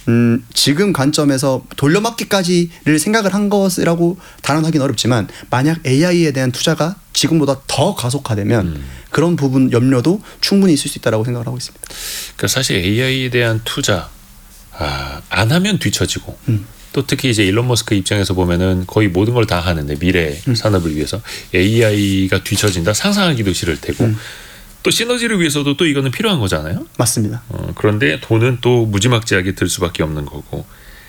지금 관점에서 돌려막기까지를 생각을 한 것이라고 단언하기는 어렵지만 만약 AI에 대한 투자가 지금보다 더 가속화되면 그런 부분 염려도 충분히 있을 수 있다고 생각을 하고 있습니다. 그러니까 사실 AI에 대한 투자 안 하면 뒤처지고 또 특히 이제 일론 머스크 입장에서 보면은 거의 모든 걸 다 하는데 미래 산업을 위해서 AI가 뒤처진다 상상하기도 싫을 테고 또 시너지를 위해서도 또 이거는 필요한 거잖아요. 맞습니다. 그런데 돈은 또 무지막지하게 들 수밖에 없는 거고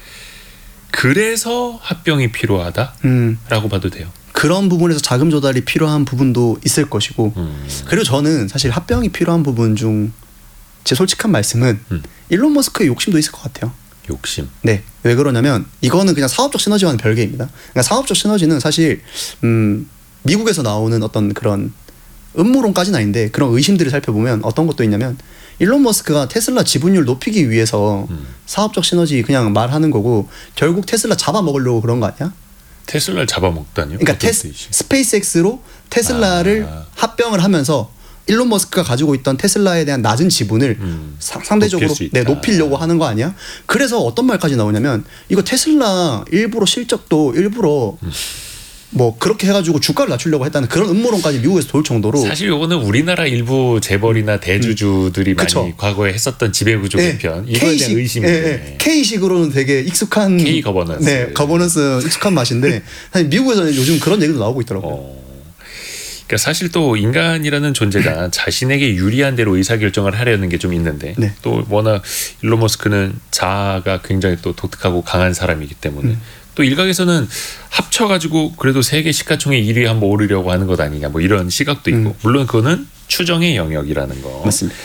그래서 합병이 필요하다라고 봐도 돼요. 그런 부분에서 자금 조달이 필요한 부분도 있을 것이고 그리고 저는 사실 합병이 필요한 부분 중 제 솔직한 말씀은 일론 머스크의 욕심도 있을 것 같아요. 욕심. 네. 왜 그러냐면 이거는 그냥 사업적 시너지와는 별개입니다. 그러니까 사업적 시너지는 사실 미국에서 나오는 어떤 그런 음모론까지는 아닌데 그런 의심들을 살펴보면 어떤 것도 있냐면 일론 머스크가 테슬라 지분율 높이기 위해서 사업적 시너지 그냥 말하는 거고 결국 테슬라 잡아먹으려고 그런 거 아니야? 테슬라를 잡아먹다니요? 그러니까 스페이스X로 테슬라를 합병을 하면서 일론 머스크가 가지고 있던 테슬라에 대한 낮은 지분을 상대적으로 높이려고 하는 거 아니야? 그래서 어떤 말까지 나오냐면 이거 테슬라 일부러 실적도 일부러 뭐 그렇게 해가지고 주가를 낮추려고 했다는 그런 음모론까지 미국에서 돌 정도로 사실 이거는 우리나라 일부 재벌이나 대주주들이 많이 과거에 했었던 지배구조 개편 이거에 대한 의심이 K식으로는 되게 익숙한 K 거버넌스 거버넌스 익숙한 맛인데 사실 미국에서는 요즘 그런 얘기도 나오고 있더라고요. 그러니까 사실 또 인간이라는 존재가 자신에게 유리한 대로 의사결정을 하려는 게 좀 있는데 또 워낙 일론 머스크는 자아가 굉장히 또 독특하고 강한 사람이기 때문에 또 일각에서는 합쳐가지고 그래도 세계 시가총액 1위에 한번 오르려고 하는 것 아니냐 뭐 이런 시각도 있고 물론 그거는 추정의 영역이라는 거. 맞습니다.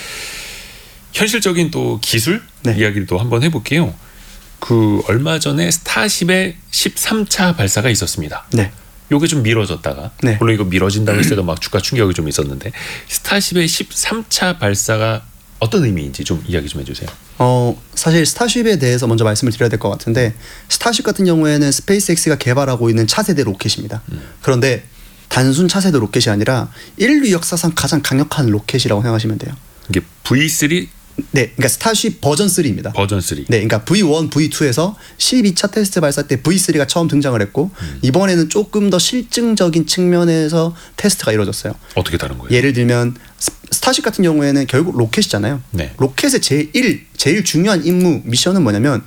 현실적인 또 기술 이야기도 한번 해볼게요. 그 얼마 전에 스타쉽의 13차 발사가 있었습니다. 네. 요게 좀 미뤄졌다가 물론 이거 미뤄진다고 했을 때도 막 주가 충격이 좀 있었는데 스타쉽의 13차 발사가 어떤 의미인지 좀 이야기 좀 해주세요. 사실 스타쉽에 대해서 먼저 말씀을 드려야 될 것 같은데 스타쉽 같은 경우에는 스페이스X가 개발하고 있는 차세대 로켓입니다. 그런데 단순 차세대 로켓이 아니라 인류 역사상 가장 강력한 로켓이라고 생각하시면 돼요. 이게 V3? 네, 그러니까 스타쉽 버전 3입니다. 버전 3. 네, 그러니까 V1, V2에서 12차 테스트 발사 때 V3가 처음 등장을 했고 이번에는 조금 더 실증적인 측면에서 테스트가 이루어졌어요. 어떻게 다른 거예요? 예를 들면 스타쉽 같은 경우에는 결국 로켓이잖아요. 로켓의 제일 중요한 임무 미션은 뭐냐면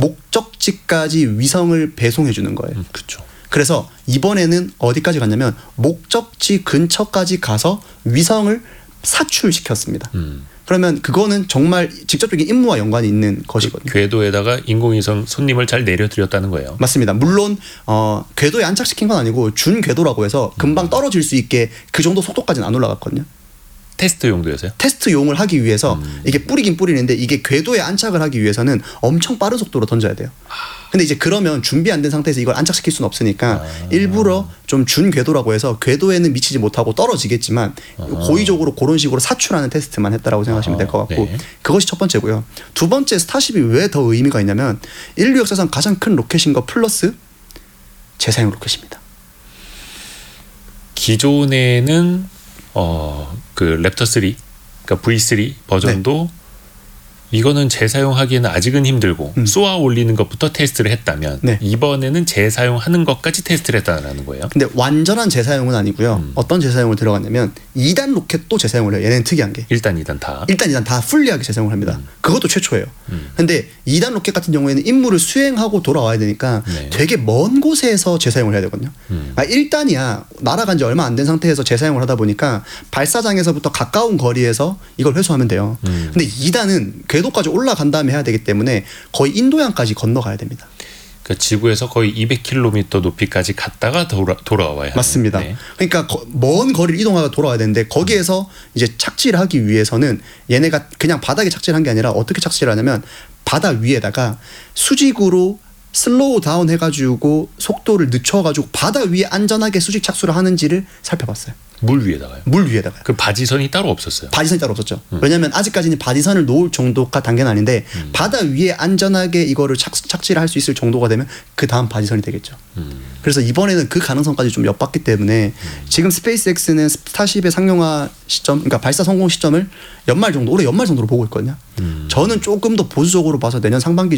목적지까지 위성을 배송해 주는 거예요. 그렇죠. 그래서 이번에는 어디까지 갔냐면 목적지 근처까지 가서 위성을 사출시켰습니다. 그러면 그거는 정말 직접적인 임무와 연관이 있는 것이거든요. 궤도에다가 인공위성 손님을 잘 내려드렸다는 거예요. 맞습니다. 물론 궤도에 안착시킨 건 아니고 준 궤도라고 해서 금방 떨어질 수 있게 그 정도 속도까지는 안 올라갔거든요. 테스트 용도였어요? 테스트용을 하기 위해서 이게 뿌리긴 뿌리는데 이게 궤도에 안착을 하기 위해서는 엄청 빠른 속도로 던져야 돼요. 근데 이제 그러면 준비 안 된 상태에서 이걸 안착시킬 수는 없으니까 일부러 좀 준 궤도라고 해서 궤도에는 미치지 못하고 떨어지겠지만 고의적으로 그런 식으로 사출하는 테스트만 했다라고 생각하시면 될 것 같고 그것이 첫 번째고요. 두 번째 스타쉽이 왜 더 의미가 있냐면 인류 역사상 가장 큰 로켓인 거 플러스 재사용 로켓입니다. 기존에는 그 랩터 3, 그러니까 V3 버전도 이거는 재사용하기에는 아직은 힘들고 쏘아 올리는 것부터 테스트를 했다면 이번에는 재사용하는 것까지 테스트를 했다는 거예요. 근데 완전한 재사용은 아니고요. 어떤 재사용을 들어갔냐면 2단 로켓도 재사용을 해요. 얘는 특이한 게. 1단, 2단 다. 1단, 2단 다 풀리하게 재사용을 합니다. 그것도 최초예요. 근데 2단 로켓 같은 경우에는 임무를 수행하고 돌아와야 되니까 되게 먼 곳에서 재사용을 해야 되거든요. 1단이야. 날아간 지 얼마 안 된 상태에서 재사용을 하다 보니까 발사장에서부터 가까운 거리에서 이걸 회수하면 돼요. 근데 2단은 궤도까지 올라간 다음에 해야 되기 때문에 거의 인도양까지 건너가야 됩니다. 그러니까 지구에서 거의 200km 높이까지 갔다가 돌아와야 맞습니다. 그러니까 먼 거리를 이동하고 돌아와야 되는데 거기에서 이제 착지를 하기 위해서는 얘네가 그냥 바닥에 착지를 한 게 아니라 어떻게 착지를 하냐면 바다 위에다가 수직으로 슬로우 다운 해가지고 속도를 늦춰가지고 바다 위에 안전하게 수직 착수를 하는지를 살펴봤어요. 물 위에다가요? 물 위에다가요. 그 바지선이 따로 없었어요? 바지선이 따로 없었죠. 왜냐하면 아직까지는 바지선을 놓을 정도가 단계는 아닌데 바다 위에 안전하게 이거를 착지를 할 수 있을 정도가 되면 그 다음 바지선이 되겠죠. 그래서 이번에는 그 가능성까지 좀 엿봤기 때문에 지금 스페이스X는 스타쉽의 상용화 시점, 그러니까 발사 성공 시점을 올해 연말 정도로 보고 있거든요. 저는 조금 더 보수적으로 봐서 내년 상반기